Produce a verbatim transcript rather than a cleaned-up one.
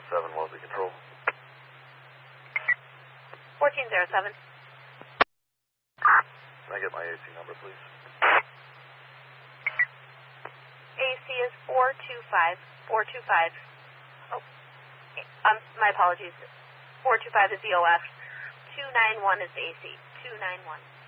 seven, Wellesley Control. fourteen zero seven. Can I get my A C number, please? A C is four two five. four two five. Oh, um, my apologies. four two five is the O F. two nine one is the A C. two nine one.